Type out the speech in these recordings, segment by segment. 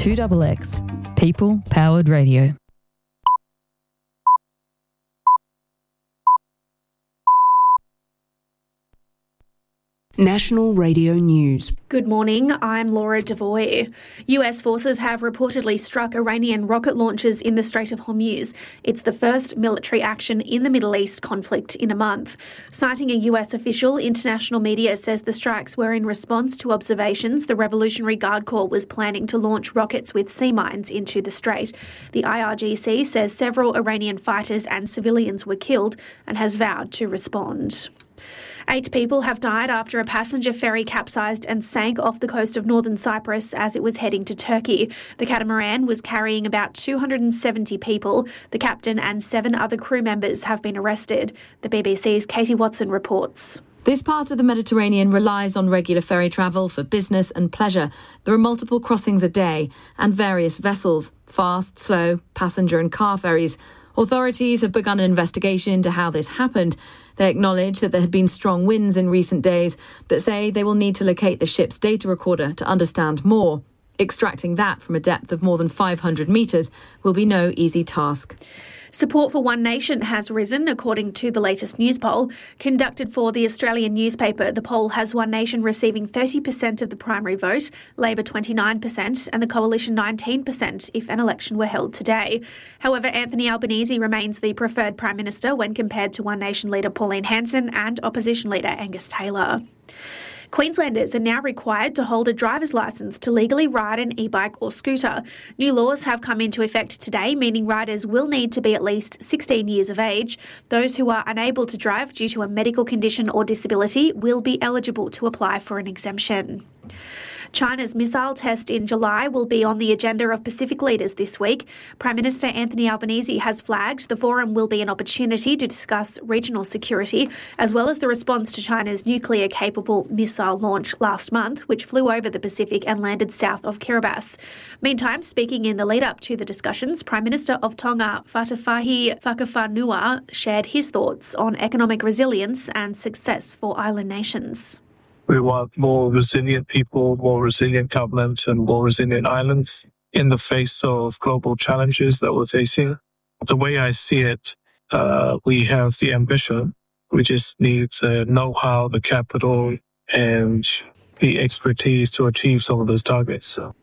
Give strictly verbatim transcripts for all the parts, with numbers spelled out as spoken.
two X X, people-powered radio. National Radio News. Good morning, I'm Laura Devoy. U S forces have reportedly struck Iranian rocket launches in the Strait of Hormuz. It's the first military action in the Middle East conflict in a month. Citing a U S official, international media says the strikes were in response to observations the Revolutionary Guard Corps was planning to launch rockets with sea mines into the strait. The I R G C says several Iranian fighters and civilians were killed and has vowed to respond. Eight people have died after a passenger ferry capsized and sank off the coast of northern Cyprus as it was heading to Turkey. The catamaran was carrying about two hundred seventy people. The captain and seven other crew members have been arrested. The B B C's Katie Watson reports. This part of the Mediterranean relies on regular ferry travel for business and pleasure. There are multiple crossings a day and various vessels, fast, slow, passenger and car ferries. Authorities have begun an investigation into how this happened. They acknowledge that there had been strong winds in recent days, but say they will need to locate the ship's data recorder to understand more. Extracting that from a depth of more than five hundred metres will be no easy task. Support for One Nation has risen, according to the latest news poll. Conducted for the Australian newspaper, the poll has One Nation receiving thirty percent of the primary vote, Labor twenty-nine percent and the Coalition nineteen percent if an election were held today. However, Anthony Albanese remains the preferred Prime Minister when compared to One Nation leader Pauline Hanson and Opposition leader Angus Taylor. Queenslanders are now required to hold a driver's licence to legally ride an e-bike or scooter. New laws have come into effect today, meaning riders will need to be at least sixteen years of age. Those who are unable to drive due to a medical condition or disability will be eligible to apply for an exemption. China's missile test in July will be on the agenda of Pacific leaders this week. Prime Minister Anthony Albanese has flagged the forum will be an opportunity to discuss regional security, as well as the response to China's nuclear-capable missile launch last month, which flew over the Pacific and landed south of Kiribati. Meantime, speaking in the lead-up to the discussions, Prime Minister of Tonga, Fatafahi Whakafanua, shared his thoughts on economic resilience and success for island nations. We want more resilient people, more resilient government, and more resilient islands in the face of global challenges that we're facing. The way I see it, uh, we have the ambition. We just need the know-how, the capital, and the expertise to achieve some of those targets. So.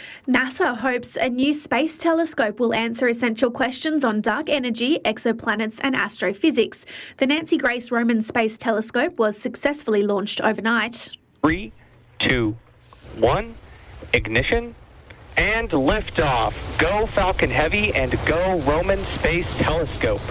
NASA hopes a new space telescope will answer essential questions on dark energy, exoplanets and astrophysics. The Nancy Grace Roman Space Telescope was successfully launched overnight. Three, two, one, ignition, and liftoff. Go Falcon Heavy and go Roman Space Telescope.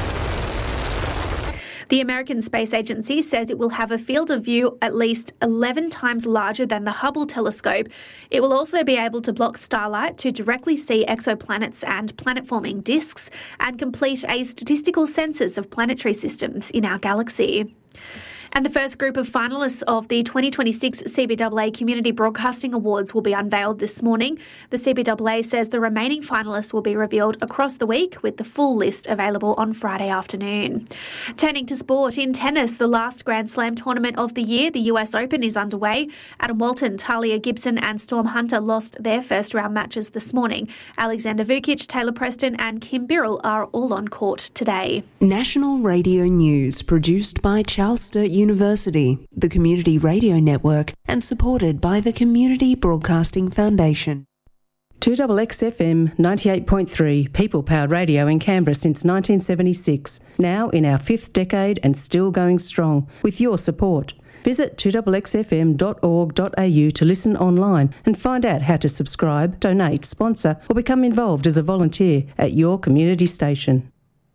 The American Space Agency says it will have a field of view at least eleven times larger than the Hubble telescope. It will also be able to block starlight to directly see exoplanets and planet-forming disks and complete a statistical census of planetary systems in our galaxy. And the first group of finalists of the twenty twenty-six C B A A Community Broadcasting Awards will be unveiled this morning. The C B A A says the remaining finalists will be revealed across the week, with the full list available on Friday afternoon. Turning to sport, in tennis, the last Grand Slam tournament of the year, the U S Open, is underway. Adam Walton, Talia Gibson and Storm Hunter lost their first round matches this morning. Alexander Vukic, Taylor Preston and Kim Birrell are all on court today. National Radio News, produced by Charles Sturt University, the Community Radio Network, and supported by the Community Broadcasting Foundation. two X X F M ninety-eight point three, people-powered radio in Canberra since nineteen seventy-six. Now in our fifth decade and still going strong, with your support. Visit two X X F M dot org dot a u to listen online and find out how to subscribe, donate, sponsor or become involved as a volunteer at your community station.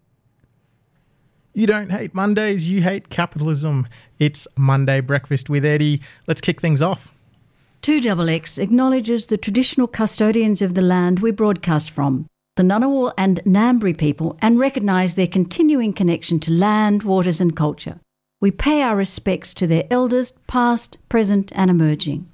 You don't hate Mondays, you hate capitalism. It's Monday Breakfast with Eddie. Let's kick things off. two X X acknowledges the traditional custodians of the land we broadcast from, the Ngunnawal and Ngambri people, and recognise their continuing connection to land, waters and culture. We pay our respects to their elders, past, present and emerging.